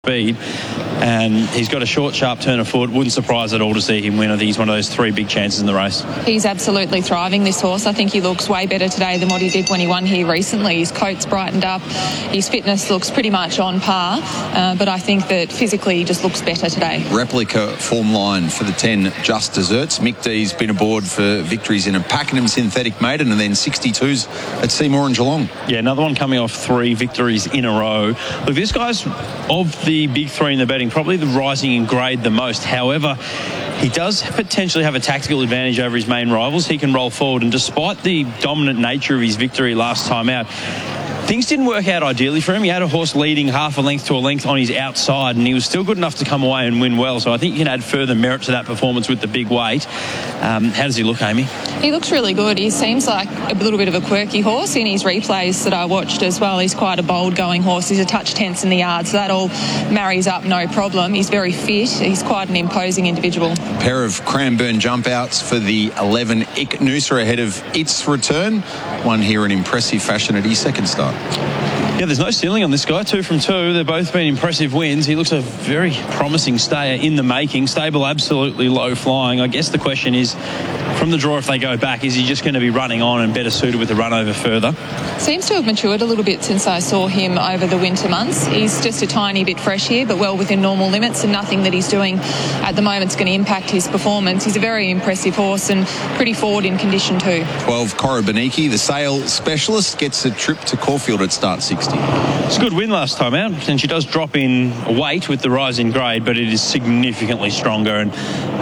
speed, and he's got a short, sharp turn of foot. Wouldn't surprise at all to see him win. I think he's one of those three big chances in the race. He's absolutely thriving, this horse. I think he looks way better today than what he did when he won here recently. His coat's brightened up, his fitness looks pretty much on par, but I think that physically he just looks better today. Replica form line for the 10 Just Desserts. Mick D's been aboard for victories in a Pakenham Synthetic Maiden and then 62s at Seymour and Geelong. Yeah, another one coming off 3 victories in a row. Look, this guy's, of the big three in the betting, probably the rising in grade the most. However, he does potentially have a tactical advantage over his main rivals. He can roll forward, and despite the dominant nature of his victory last time out, things didn't work out ideally for him. He had a horse leading half a length to a length on his outside, and he was still good enough to come away and win well. So I think you can add further merit to that performance with the big weight. How does he look, Amy? He looks really good. He seems like a little bit of a quirky horse. In his replays that I watched as well, he's quite a bold going horse. He's a touch tense in the yard, so that all marries up no problem. He's very fit. He's quite an imposing individual. Pair of Cranbourne jump outs for the 11 Iknoosa ahead of its return. One here in impressive fashion at his second start. Yeah, there's no ceiling on this guy. 2 from 2. They've both been impressive wins. He looks a very promising stayer in the making. Stable, absolutely low flying. I guess the question is, from the draw, if they go back, is he just going to be running on and better suited with the run over further? Seems to have matured a little bit since I saw him over the winter months. He's just a tiny bit fresh here, but well within normal limits, and nothing that he's doing at the moment is going to impact his performance. He's a very impressive horse and pretty forward in condition too. 12 Korobaniki, the sale specialist, gets a trip to Caulfield at start 60. It's a good win last time out, and she does drop in weight with the rise in grade, but it is significantly stronger. And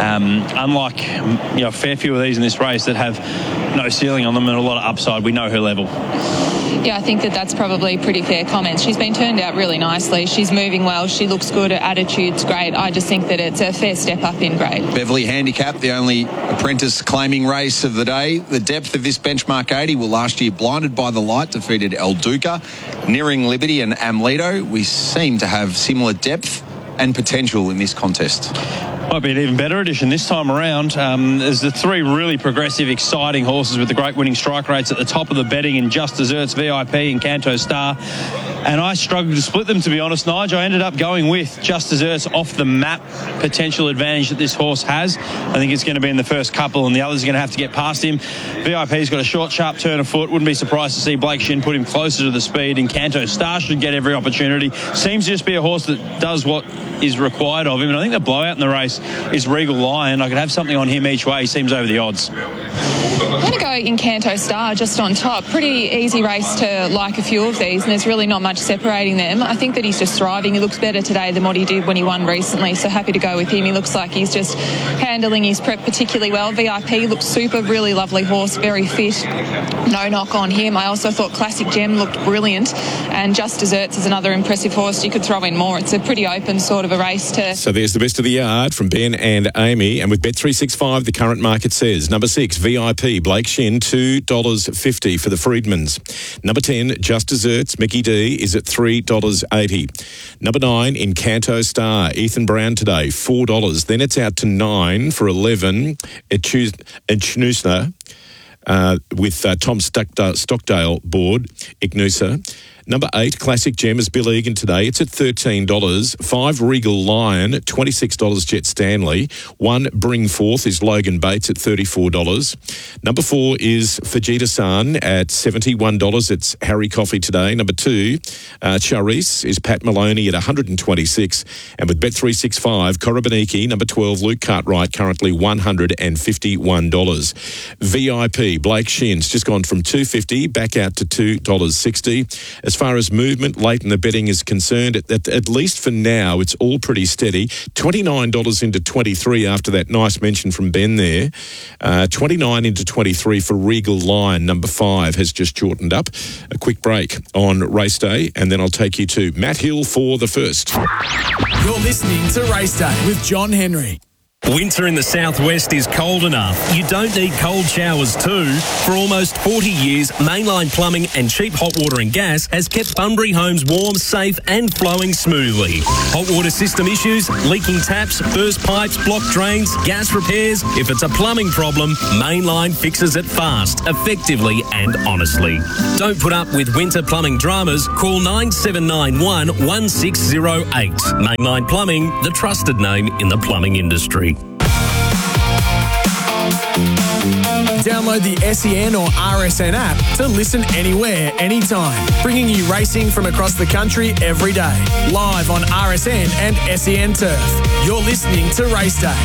unlike a fair few of these in this race that have no ceiling on them and a lot of upside, we know her level. Yeah, I think that's probably pretty fair comments. She's been turned out really nicely. She's moving well. She looks good. Her attitude's great. I just think that it's a fair step up in grade. Beverley Handicap, the only apprentice claiming race of the day. The depth of this benchmark 80 will last year Blinded by the Light defeated El Duca, Nearing Liberty and Amleto. We seem to have similar depth and potential in this contest. Might be an even better edition this time around. There's the 3 really progressive, exciting horses with the great winning strike rates at the top of the betting in Just Desserts, VIP and Canto Star. And I struggled to split them, to be honest, Nige. I ended up going with Just Desserts off the map potential advantage that this horse has. I think it's going to be in the first couple, and the others are going to have to get past him. VIP's got a short, sharp turn of foot. Wouldn't be surprised to see Blake Shin put him closer to the speed, and Canto Star should get every opportunity. Seems to just be a horse that does what is required of him, and I think the blowout in the race is Regal Lion. I could have something on him each way. He seems over the odds. I'm going to go in Canto Star just on top. Pretty easy race to like a few of these, and there's really not much separating them. I think that he's just thriving. He looks better today than what he did when he won recently, so happy to go with him. He looks like he's just handling his prep particularly well. VIP looks super, really lovely horse, very fit. No knock on him. I also thought Classic Gem looked brilliant, and Just Desserts is another impressive horse. You could throw in more. It's a pretty open sort of a race to... So there's the best of the yard from Ben and Amy, and with Bet365, the current market says number 6, VIP, Blake Shin, $2.50 for the Freedmans. Number 10, Just Desserts, Mickey D, is at $3.80. Number 9, in Canto Star, Ethan Brown today, $4. Then it's out to 9 for 11, Iknoosa, with Tom Stockdale board, Iknoosa. Number 8, Classic Gem, is Bill Egan today. It's at $13. 5, Regal Lion, $26, Jet Stanley. 1, Bring Forth, is Logan Bates at $34. Number 4 is Fujita-san at $71. It's Harry Coffey today. Number 2, Charis, is Pat Maloney at $126. And with Bet365, Korobaniki, number 12, Luke Cartwright, currently $151. VIP, Blake Shin's just gone from $2.50 back out to $2.60. As far as movement late in the betting is concerned, at least for now, it's all pretty steady. $29 into 23 after that nice mention from Ben there. 29 into 23 for Regal Lion, number 5, has just shortened up. A quick break on race day, and then I'll take you to Matt Hill for the first. You're listening to Race Day with John Henry. Winter in the southwest is cold enough. You don't need cold showers too. For almost 40 years, Mainline Plumbing and cheap hot water and gas has kept Bunbury homes warm, safe and flowing smoothly. Hot water system issues, leaking taps, burst pipes, blocked drains, gas repairs. If it's a plumbing problem, Mainline fixes it fast, effectively and honestly. Don't put up with winter plumbing dramas. Call 9791 1608. Mainline Plumbing, the trusted name in the plumbing industry. Download the SEN or RSN app to listen anywhere, anytime. Bringing you racing from across the country every day. Live on RSN and SEN Turf. You're listening to Race Day.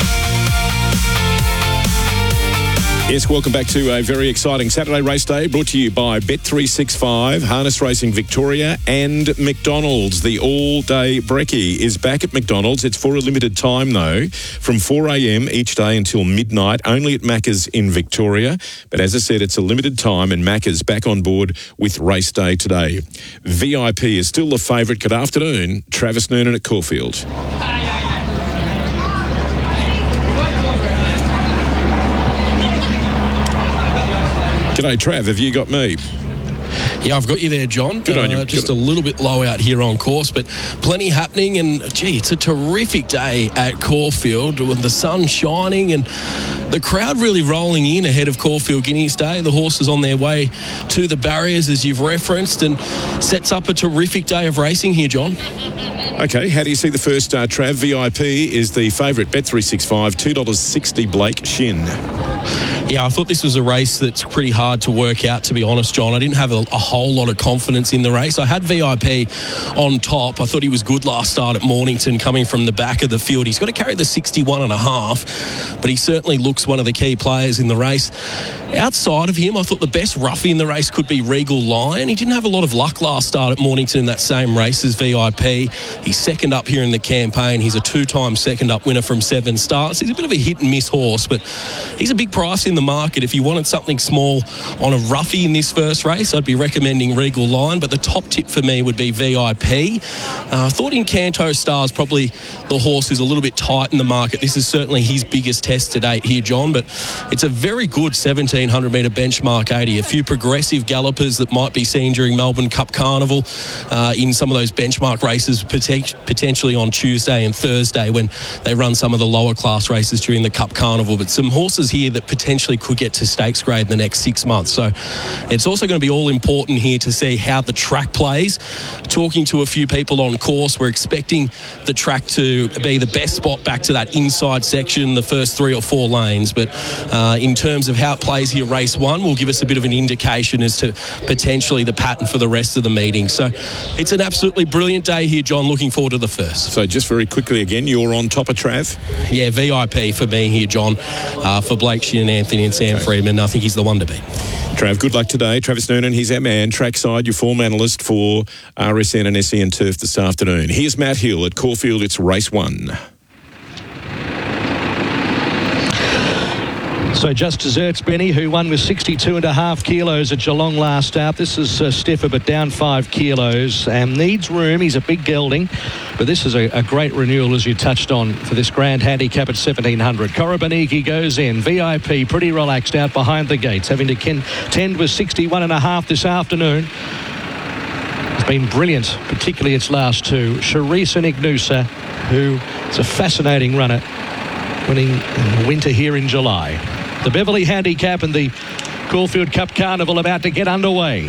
Yes, welcome back to a very exciting Saturday race day brought to you by Bet365, Harness Racing Victoria and McDonald's. The all-day brekkie is back at McDonald's. It's for a limited time, though, from 4 a.m. each day until midnight, only at Macca's in Victoria. But as I said, it's a limited time and Macca's back on board with race day today. VIP is still the favourite. Good afternoon, Travis Noonan at Caulfield. G'day, Trav. Have you got me? Yeah, I've got you there, John. Good on you. Just a little bit low out here on course, but plenty happening. And, gee, it's a terrific day at Caulfield with the sun shining and the crowd really rolling in ahead of Caulfield Guineas Day. The horses on their way to the barriers, as you've referenced, and sets up a terrific day of racing here, John. Okay, how do you see the first Trav? VIP is the favourite, Bet365, $2.60 Blake Shin. Yeah, I thought this was a race that's pretty hard to work out, to be honest, John. I didn't have a whole lot of confidence in the race. I had VIP on top. I thought he was good last start at Mornington coming from the back of the field. He's got to carry the 61.5, but he certainly looks one of the key players in the race. Outside of him, I thought the best roughie in the race could be Regal Lion. He didn't have a lot of luck last start at Mornington in that same race as VIP. He's second up here in the campaign. He's a two-time second-up winner from 7 starts. He's a bit of a hit-and-miss horse, but he's a big price in the market. If you wanted something small on a roughie in this first race, I'd be recommending Regal Lion, but the top tip for me would be VIP. I thought Encanto Star's probably the horse who's a little bit tight in the market. This is certainly his biggest test to date here, John, but it's a very good 1700-metre benchmark 80. A few progressive gallopers that might be seen during Melbourne Cup Carnival in some of those benchmark races, potentially on Tuesday and Thursday when they run some of the lower class races during the Cup Carnival, but some horses here that potentially could get to stakes grade in the next 6 months. So it's also going to be all important here to see how the track plays. Talking to a few people on course, we're expecting the track to be the best spot back to that inside section, the first 3 or 4 lanes, but in terms of how it plays here race 1 will give us a bit of an indication as to potentially the pattern for the rest of the meeting. So it's an absolutely brilliant day here, John. Looking forward to the first. So just very quickly again, you're on top of Trav? Yeah, VIP for me here, John, for Blake Shin, Anthony and Sam Freeman. I think he's the one to beat. Trav, good luck today. Travis Noonan, he's our man, trackside, your form analyst for RSN and SEN Turf this afternoon. Here's Matt Hill at Caulfield. It's race 1. So Just Desserts, Benny, who won with 62.5 kilos at Geelong last start. This is stiffer, but down 5 kilos and needs room. He's a big gelding, but this is a great renewal, as you touched on, for this grand handicap at 1,700. Korobaniki goes in. VIP pretty relaxed out behind the gates, having to contend with 61.5 this afternoon. It's been brilliant, particularly its last 2. Charisse and Ignusa, who is a fascinating runner, winning in the winter here in July. The Beverley Handicap and the Caulfield Cup Carnival about to get underway.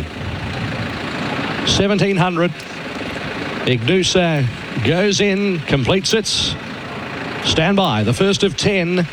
1,700. Ignusa goes in, completes it. Stand by, the first of 10.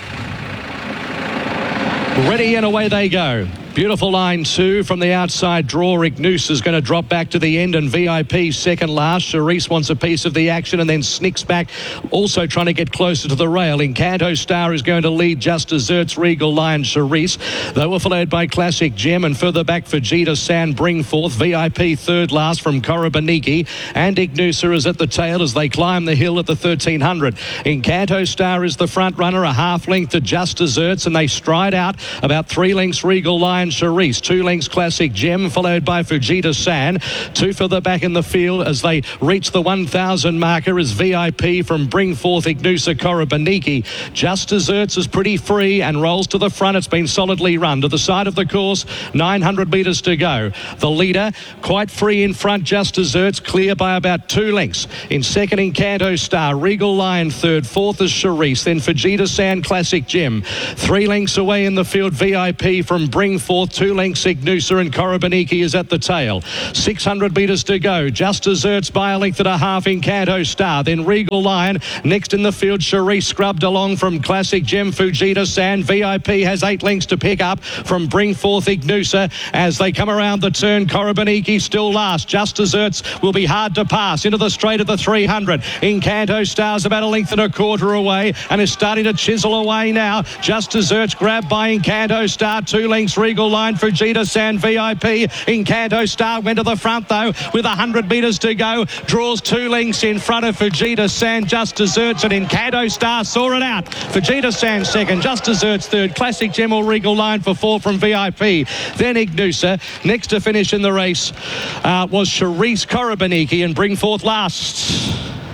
Ready and away they go. Beautiful line 2 from the outside draw. Ignusa is going to drop back to the end and VIP second last. Charisse wants a piece of the action and then snicks back, also trying to get closer to the rail. Encanto Star is going to lead Just Desserts, Regal Lion, Charisse. They were followed by Classic Gem and further back Vegeta San Bringforth. VIP third last from Korobaniki, and Ignusa is at the tail as they climb the hill at the 1,300. Encanto Star is the front runner, a half length to Just Desserts, and they stride out about 3 lengths Regal Lion Lion Charisse. 2 lengths Classic Gem, followed by Fujita San. 2 further back in the field as they reach the 1,000 marker is VIP from Bring Forth Ignusa Korobaniki. Just Desserts is pretty free and rolls to the front. It's been solidly run to the side of the course. 900 metres to go. The leader quite free in front. Just Desserts clear by about 2 lengths. In second, Encanto Star. Regal Lion third. Fourth is Charisse. Then Fujita San Classic Gem. 3 lengths away in the field. VIP from Bring Forth. 2 lengths Ignusa and Korobaniki is at the tail. 600 metres to go. Just Desserts by a length and a half. Encanto Star. Then Regal Lion. Next in the field, Charisse scrubbed along from Classic Gem. Fujita San. VIP has 8 lengths to pick up from Bring Forth Ignusa as they come around the turn. Korobaniki still last. Just Desserts will be hard to pass into the straight of the 300. Encanto Star's about a length and a quarter away and is starting to chisel away now. Just Desserts grabbed by Encanto Star. 2 lengths Regal Line. Fujita San VIP. Encanto Star went to the front though with 100 metres to go. Draws 2 lengths in front of Fujita San. Just Desserts and Encanto Star saw it out. Fujita San second. Just Desserts third. Classic Gem or Regal Line for 4 from VIP. Then Ignusa. Next to finish in the race was Charisse, Korobaniki and Bring Forth last.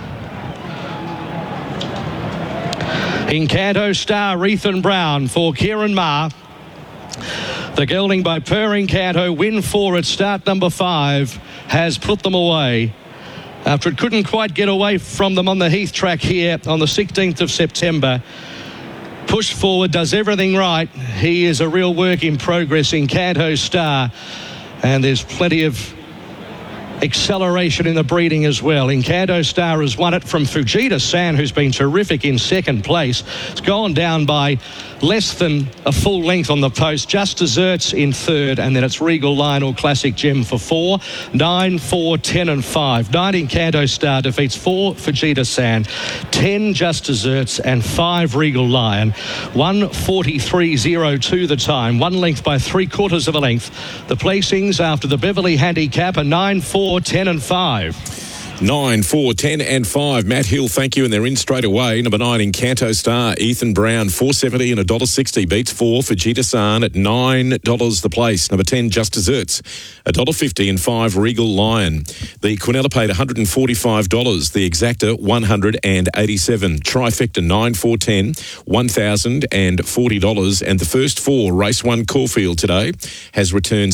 Encanto Star, Ethan Brown for Kieran Maher. The gelding by Per Encanto, win 4 at start number 5, has put them away after it couldn't quite get away from them on the Heath track here on the 16th of September. Pushed forward, does everything right. He is a real work in progress, Encanto Star, and there's plenty of acceleration in the breeding as well. Encanto Star has won it from Fujita San, who's been terrific in second place. It's gone down by less than a full length on the post. Just Desserts in third, and then it's Regal Lion or Classic Gem for 4. 9, 4, 10 and 5. 9 Encanto Star defeats 4 Fujita San, 10 Just Desserts and 5 Regal Lion. 1:43.02 the time, 1 length by 3/4 of a length. The placings after the Beverley Handicap are 9, 4, 10 and 5. 9, 4, 10 and 5. Matt Hill, thank you, and they're in straight away. Number 9, Encanto Star, Ethan Brown, $4.70 and $1.60. Beats 4 for Fujita San at $9 the place. Number 10, Just Desserts, $1.50 and 5 Regal Lion. The Quinella paid $145. The Exacta, $187. Trifecta, 9, 4, 10, $1,040. And the first 4, race 1 Caulfield today, has returned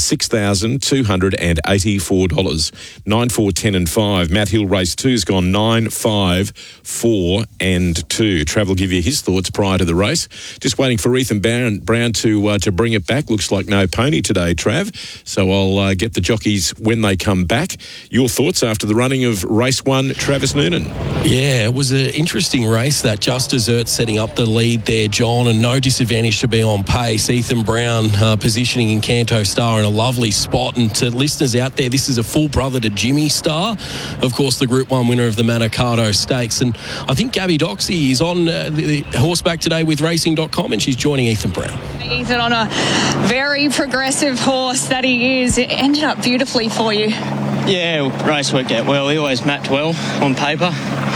$6,284. 9, 4, 10 and 5. Matt Hill race 2's gone 9, 5, 4 and 2. Trav will give you his thoughts prior to the race. Just waiting for Ethan Brown to bring it back. Looks like no pony today, Trav. So I'll get the jockeys when they come back. Your thoughts after the running of race 1, Travis Noonan? Yeah, it was an interesting race, that. Just Desserts setting up the lead there, John, and no disadvantage to be on pace. Ethan Brown positioning Encanto Star in a lovely spot. And to listeners out there, this is a full brother to Jimmy Star, of course, the Group 1 winner of the Manikato Stakes. And I think Gabby Doxey is on the horseback today with Racing.com, and she's joining Ethan Brown. Ethan on a very progressive horse that he is. It ended up beautifully for you. Yeah, race worked out well. He always mapped well on paper.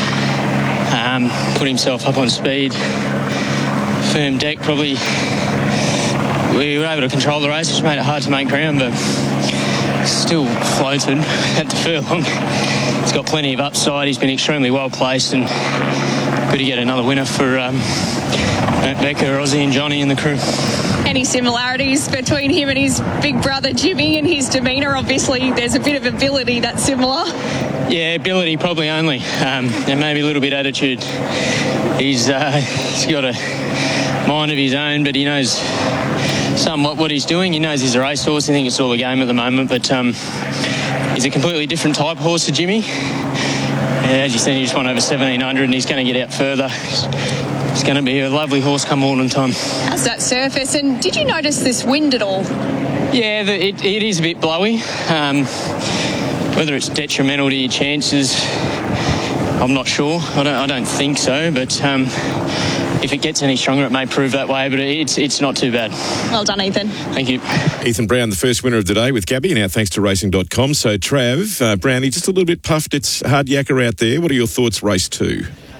Put himself up on speed. Firm deck, probably. We were able to control the race, which made it hard to make ground, but still floated at the furlong. He's got plenty of upside. He's been extremely well placed, and good to get another winner for Becker, Ozzy and Johnny and the crew. Any similarities between him and his big brother Jimmy and his demeanour? Obviously, there's a bit of ability that's similar. Yeah, ability probably only, and maybe a little bit attitude. He's got a mind of his own, but he knows somewhat what he's doing. He knows he's a racehorse. I think it's all a game at the moment, but he's a completely different type horse to Jimmy. Yeah, as you said, he just won over 1,700 and he's going to get out further. It's going to be a lovely horse come autumn time. How's that surface? And did you notice this wind at all? Yeah, it is a bit blowy. Whether it's detrimental to your chances, I'm not sure. I don't think so, but if it gets any stronger, it may prove that way, but it's not too bad. Well done, Ethan. Thank you. Ethan Brown, the first winner of the day with Gabby, now thanks to Racing.com. So, Trav, Brownie, just a little bit puffed. It's hard yakka out there. What are your thoughts, race 2?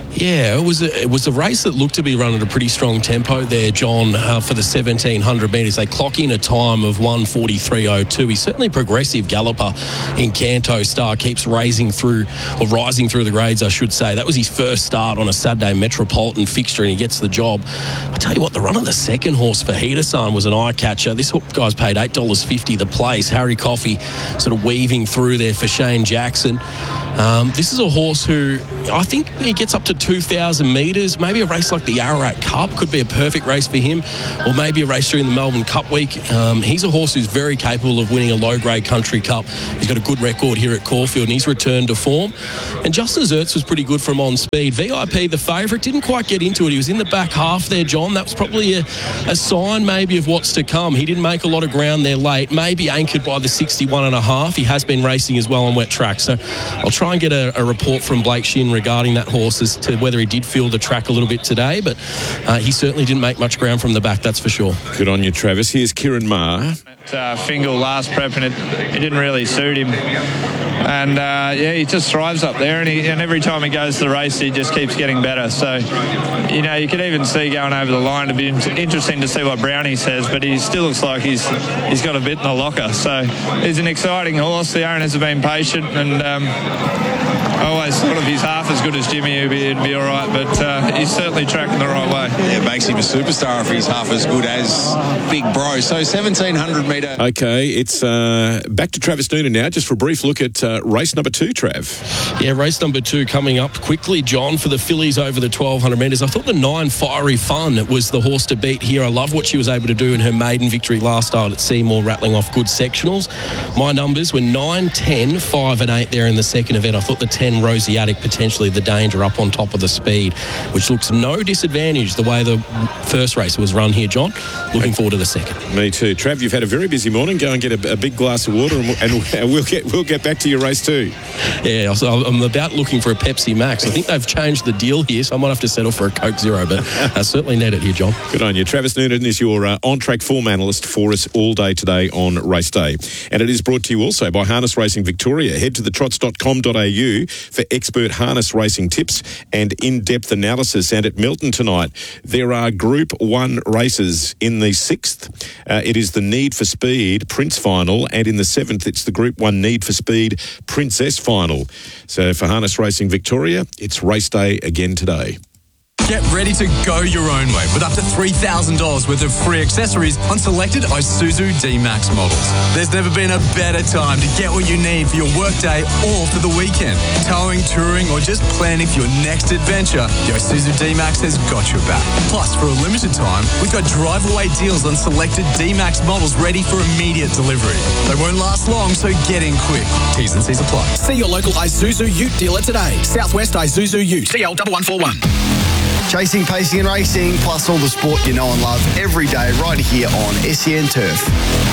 Yeah, it was a race that looked to be run at a pretty strong tempo there, John, for the 1,700 metres. They clock in a time of 1:43.02. He's certainly a progressive galloper in Canto Star, keeps rising through the grades, I should say. That was his first start on a Saturday Metropolitan fixture, and he gets the job. I tell you what, the run of the second horse for Heaterson was an eye-catcher. This guy's paid $8.50 the place. Harry Coffey sort of weaving through there for Shane Jackson. This is a horse who I think he gets up to 2,000 metres. Maybe a race like the Ararat Cup could be a perfect race for him, or maybe a race during the Melbourne Cup week. He's a horse who's very capable of winning a low-grade country cup. He's got a good record here at Caulfield, and he's returned to form. And Just Desserts was pretty good from on speed. VIP, the favourite, didn't quite get into it. He was in the back half there, John. That was probably a sign maybe of what's to come. He didn't make a lot of ground there late, maybe anchored by the 61.5. He has been racing as well on wet tracks. So I'll try and get a report from Blake Shin regarding that horse as to whether he did feel the track a little bit today, but he certainly didn't make much ground from the back, that's for sure. Good on you, Travis. Here's Kieran Maher. Fingal last prep, and it didn't really suit him. And he just thrives up there, and every time he goes to the race, he just keeps getting better. So, you could even see going over the line. It'd be interesting to see what Brownie says, but he still looks like he's got a bit in the locker. So he's an exciting horse. The owners have been patient, and I always thought if he's half as good as Jimmy, he'd be all right, but he's certainly tracking the right way. Yeah, it makes him a superstar if he's half as good as Big Bro. So 1,700 metre. Okay, it's back to Travis Noonan now, just for a brief look at race number 2, Trav. Yeah, race number 2 coming up quickly, John, for the fillies over the 1,200 metres. I thought the 9 Fiery Fun was the horse to beat here. I love what she was able to do in her maiden victory last start at Seymour, rattling off good sectionals. My numbers were 9, 10, 5 and 8 there in the second event. I thought the 10 Rosiatic, potentially the danger up on top of the speed, which looks no disadvantage the way the first race was run here, John. Looking forward to the second. Me too. Trav, you've had a very busy morning. Go and get a big glass of water, and we'll get back to your race too. Yeah, so I'm about looking for a Pepsi Max. I think they've changed the deal here, so I might have to settle for a Coke Zero, but I certainly need it here, John. Good on you. Travis Noonan is your on-track form analyst for us all day today on race day. And it is brought to you also by Harness Racing Victoria. Head to thetrots.com.au for expert harness racing tips and in-depth analysis. And at Milton tonight, there are Group 1 races. In the 6th, it is the Need for Speed Prince Final, and in the 7th, it's the Group 1 Need for Speed Princess Final. So for Harness Racing Victoria, it's race day again today. Get ready to go your own way with up to $3,000 worth of free accessories on selected Isuzu D-Max models. There's never been a better time to get what you need for your workday or for the weekend. Towing, touring, or just planning for your next adventure, the Isuzu D-Max has got your back. Plus, for a limited time, we've got drive-away deals on selected D-Max models ready for immediate delivery. They won't last long, so get in quick. T's and C's apply. See your local Isuzu Ute dealer today. Southwest Isuzu Ute. CL1141. Chasing, pacing and racing, plus all the sport you know and love every day right here on SEN Turf.